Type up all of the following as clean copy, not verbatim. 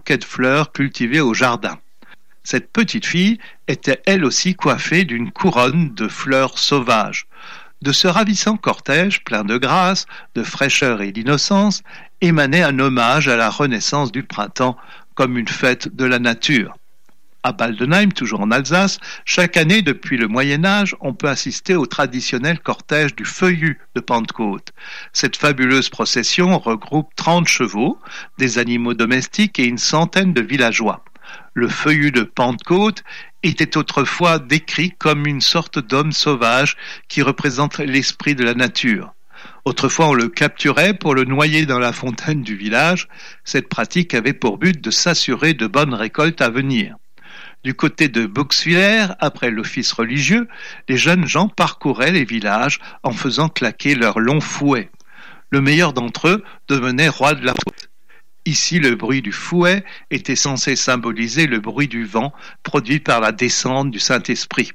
bouquets de fleurs cultivés au jardin. Cette petite fille était elle aussi coiffée d'une couronne de fleurs sauvages. De ce ravissant cortège, plein de grâce, de fraîcheur et d'innocence, émanait un hommage à la renaissance du printemps comme une fête de la nature. À Baldenheim, toujours en Alsace, chaque année depuis le Moyen-Âge, on peut assister au traditionnel cortège du Feuillu de Pentecôte. Cette fabuleuse procession regroupe 30 chevaux, des animaux domestiques et une centaine de villageois. Le Feuillu de Pentecôte était autrefois décrit comme une sorte d'homme sauvage qui représente l'esprit de la nature. Autrefois, on le capturait pour le noyer dans la fontaine du village. Cette pratique avait pour but de s'assurer de bonnes récoltes à venir. Du côté de Buxwiller, après l'office religieux, les jeunes gens parcouraient les villages en faisant claquer leurs longs fouets. Le meilleur d'entre eux devenait roi de la route. Ici, le bruit du fouet était censé symboliser le bruit du vent produit par la descente du Saint-Esprit.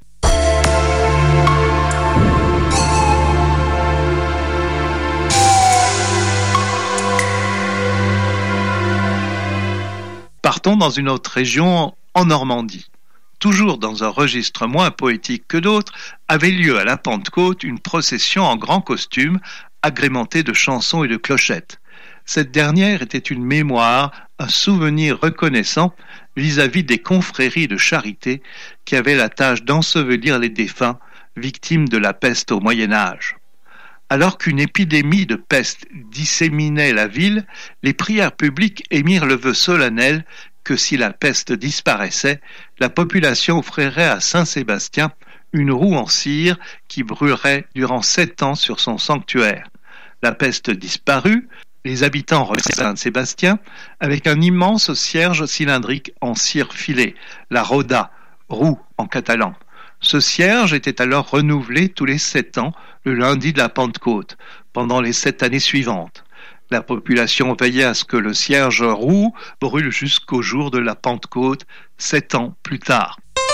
Partons dans une autre région, en Normandie. Toujours dans un registre moins poétique que d'autres, avait lieu à la Pentecôte une procession en grand costume, agrémentée de chansons et de clochettes. Cette dernière était une mémoire, un souvenir reconnaissant vis-à-vis des confréries de charité qui avaient la tâche d'ensevelir les défunts victimes de la peste au Moyen-Âge. Alors qu'une épidémie de peste disséminait la ville, les prières publiques émirent le vœu solennel que si la peste disparaissait, la population offrirait à Saint-Sébastien une roue en cire qui brûlerait durant 7 ans sur son sanctuaire. La peste disparut, les habitants revenaient à Saint-Sébastien avec un immense cierge cylindrique en cire filée, la roda, roue en catalan. Ce cierge était alors renouvelé tous les 7 ans, le lundi de la Pentecôte, pendant les 7 années suivantes. La population veillait à ce que le cierge roux brûle jusqu'au jour de la Pentecôte, 7 ans plus tard.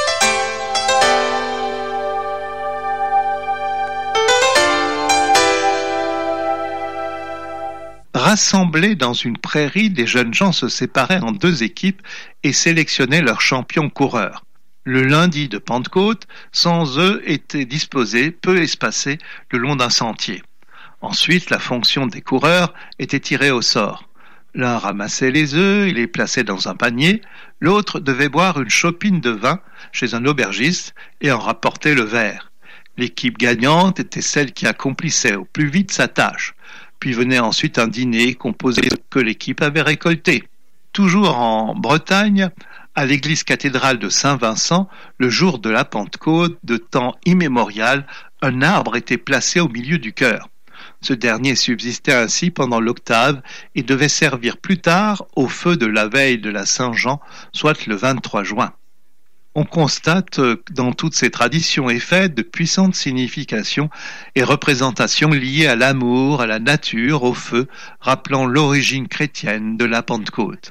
Rassemblés dans une prairie, les jeunes gens se séparaient en 2 équipes et sélectionnaient leurs champions coureurs. Le lundi de Pentecôte, 100 œufs étaient disposés, peu espacés, le long d'un sentier. Ensuite, la fonction des coureurs était tirée au sort. L'un ramassait les œufs, il les plaçait dans un panier, l'autre devait boire une chopine de vin chez un aubergiste et en rapporter le verre. L'équipe gagnante était celle qui accomplissait au plus vite sa tâche. Puis venait ensuite un dîner composé de ce que l'équipe avait récolté. Toujours en Bretagne, à l'église cathédrale de Saint-Vincent, le jour de la Pentecôte, de temps immémorial, un arbre était placé au milieu du chœur. Ce dernier subsistait ainsi pendant l'octave et devait servir plus tard au feu de la veille de la Saint-Jean, soit le 23 juin. On constate dans toutes ces traditions et fêtes de puissantes significations et représentations liées à l'amour, à la nature, au feu, rappelant l'origine chrétienne de la Pentecôte.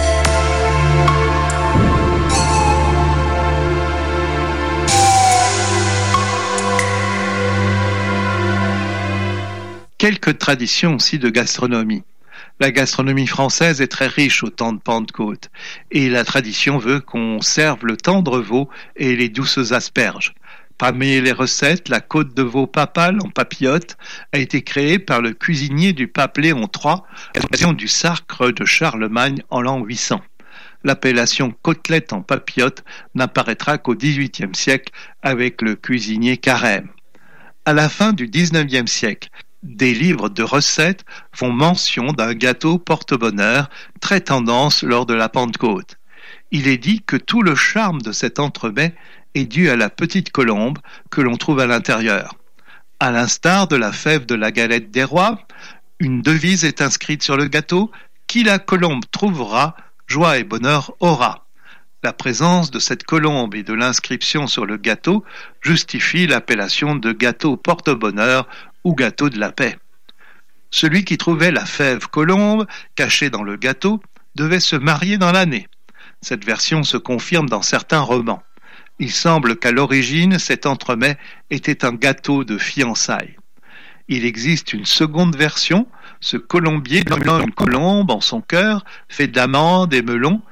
Quelques traditions aussi de gastronomie. La gastronomie française est très riche au temps de Pentecôte et la tradition veut qu'on serve le tendre veau et les douces asperges. Parmi les recettes, la côte de veau papale en papillote a été créée par le cuisinier du pape Léon III à l'occasion du sacre de Charlemagne en l'an 800. L'appellation côtelette en papillote n'apparaîtra qu'au XVIIIe siècle avec le cuisinier Carême. À la fin du XIXe siècle, des livres de recettes font mention d'un gâteau porte-bonheur très tendance lors de la Pentecôte. Il est dit que tout le charme de cet entremets est dû à la petite colombe que l'on trouve à l'intérieur. À l'instar de la fève de la galette des rois, une devise est inscrite sur le gâteau « Qui la colombe trouvera, joie et bonheur aura ». La présence de cette colombe et de l'inscription sur le gâteau justifie l'appellation de gâteau porte-bonheur ou gâteau de la paix. Celui qui trouvait la fève colombe cachée dans le gâteau devait se marier dans l'année. Cette version se confirme dans certains romans. Il semble qu'à l'origine, cet entremets était un gâteau de fiançailles. Il existe une seconde version, ce colombier nommant une colombe en son cœur, fait d'amandes et melons,